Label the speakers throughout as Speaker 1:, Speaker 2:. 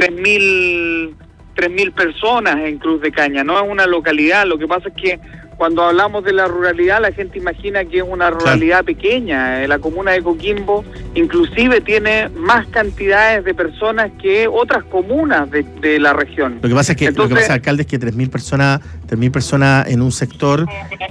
Speaker 1: 3.000 personas en Cruz de Caña, no es una localidad. Lo que pasa es que cuando hablamos de la ruralidad, la gente imagina que es una ruralidad pequeña. La comuna de Coquimbo inclusive tiene más cantidades de personas que otras comunas de la región.
Speaker 2: Lo que pasa es que, alcalde, es que 3.000 personas en un sector,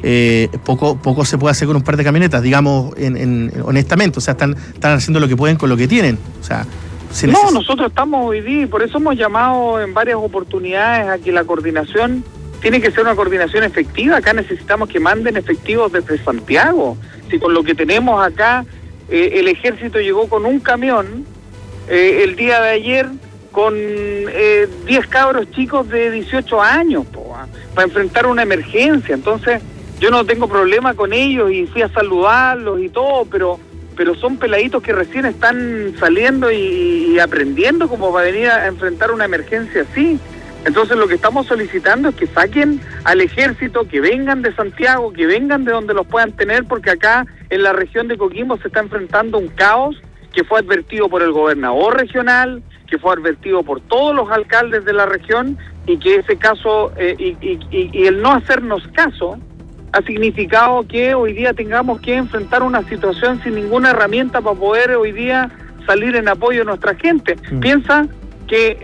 Speaker 2: poco se puede hacer con un par de camionetas, digamos, honestamente. O sea, están haciendo lo que pueden con lo que tienen. O sea,
Speaker 1: no, nosotros estamos hoy día, y por eso hemos llamado en varias oportunidades a que la coordinación tiene que ser una coordinación efectiva. Acá necesitamos que manden efectivos desde Santiago. Si con lo que tenemos acá, el ejército llegó con un camión el día de ayer con 10 cabros chicos de 18 años para enfrentar una emergencia. Entonces, yo no tengo problema con ellos y fui a saludarlos y todo, pero son peladitos que recién están saliendo y aprendiendo como para venir a enfrentar una emergencia así. Entonces lo que estamos solicitando es que saquen al ejército, que vengan de Santiago, que vengan de donde los puedan tener, porque acá en la región de Coquimbo se está enfrentando un caos que fue advertido por el gobernador regional, que fue advertido por todos los alcaldes de la región, y que ese caso y el no hacernos caso ha significado que hoy día tengamos que enfrentar una situación sin ninguna herramienta para poder hoy día salir en apoyo de nuestra gente. Piensa que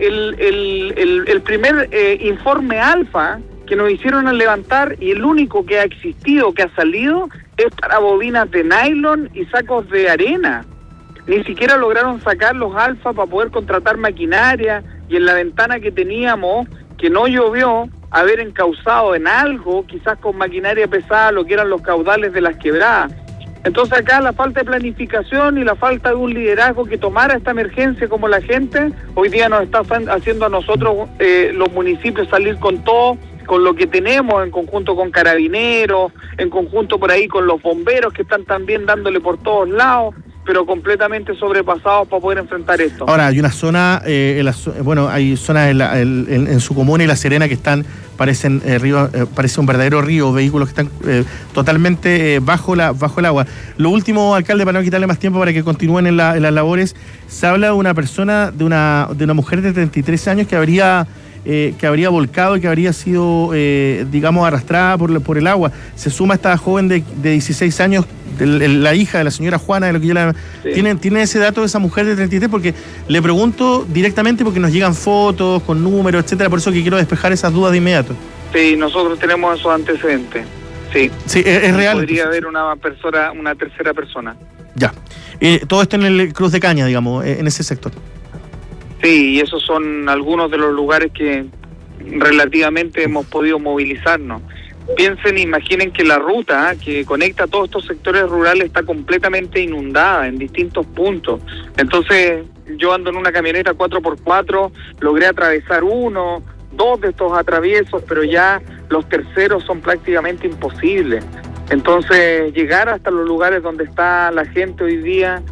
Speaker 1: el primer informe alfa que nos hicieron levantar, y el único que ha existido, que ha salido, es para bobinas de nylon y sacos de arena. Ni siquiera lograron sacar los alfa para poder contratar maquinaria, y en la ventana que teníamos, que no llovió, haber encauzado en algo, quizás con maquinaria pesada, lo que eran los caudales de las quebradas. Entonces acá la falta de planificación y la falta de un liderazgo que tomara esta emergencia como la gente, hoy día nos está haciendo a nosotros, los municipios, salir con todo, con lo que tenemos, en conjunto con Carabineros, en conjunto por ahí con los bomberos que están también dándole por todos lados, pero completamente sobrepasados para poder enfrentar esto.
Speaker 2: Ahora, hay una zona, hay zonas en su comuna y La Serena que están, parece un verdadero río, vehículos que están totalmente bajo el agua. Lo último, alcalde, para no quitarle más tiempo para que continúen en las labores, se habla de una persona, de una mujer de 33 años que habría volcado y que habría sido, arrastrada por el agua. Se suma esta joven de 16 años, la hija de la señora Juana, de lo que yo sí. ¿Tiene ese dato de esa mujer de 33? Porque le pregunto directamente, porque nos llegan fotos con números, etcétera, por eso que quiero despejar esas dudas de inmediato.
Speaker 1: Sí, nosotros tenemos esos antecedentes. Sí,
Speaker 2: es real.
Speaker 1: Podría haber una tercera persona.
Speaker 2: Ya. Todo esto en el Cruz de Caña, digamos, en ese sector.
Speaker 1: Sí, y esos son algunos de los lugares que relativamente hemos podido movilizarnos. Piensen, imaginen que la ruta que conecta todos estos sectores rurales está completamente inundada en distintos puntos. Entonces, yo ando en una camioneta 4x4, logré atravesar 1, 2 de estos atraviesos, pero ya los terceros son prácticamente imposibles. Entonces, llegar hasta los lugares donde está la gente hoy día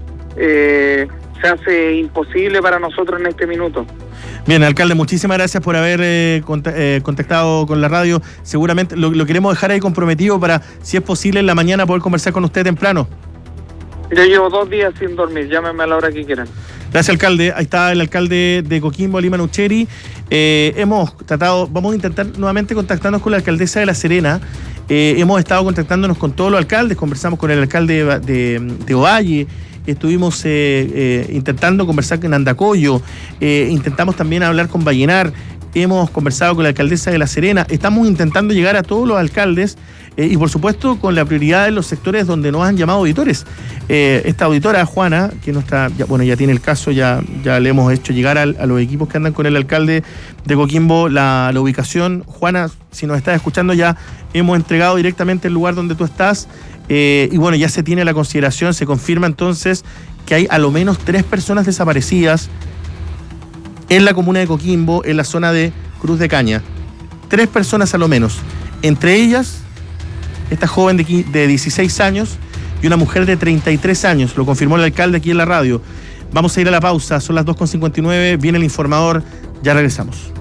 Speaker 1: se hace imposible para nosotros en este minuto.
Speaker 2: Bien, alcalde, muchísimas gracias por haber contactado con la radio. Seguramente lo queremos dejar ahí comprometido para, si es posible, en la mañana poder conversar con usted temprano.
Speaker 1: Yo llevo 2 días sin dormir, llámenme a la hora que quieran.
Speaker 2: Gracias, alcalde. Ahí está el alcalde de Coquimbo, Lima Nucheri. Vamos a intentar nuevamente contactarnos con la alcaldesa de La Serena. Hemos estado contactándonos con todos los alcaldes, conversamos con el alcalde de Ovalle, estuvimos intentando conversar con Andacollo, intentamos también hablar con Vallenar, hemos conversado con la alcaldesa de La Serena, estamos intentando llegar a todos los alcaldes y por supuesto con la prioridad en los sectores donde nos han llamado auditores. Esta auditora, Juana, que ya tiene el caso, ya le hemos hecho llegar a los equipos que andan con el alcalde de Coquimbo la ubicación. Juana, si nos estás escuchando, ya hemos entregado directamente el lugar donde tú estás. Ya se tiene la consideración, se confirma entonces que hay a lo menos 3 personas desaparecidas en la comuna de Coquimbo, en la zona de Cruz de Caña. 3 personas a lo menos. Entre ellas, esta joven de 16 años y una mujer de 33 años. Lo confirmó el alcalde aquí en la radio. Vamos a ir a la pausa, son las 2:59, viene el informador, ya regresamos.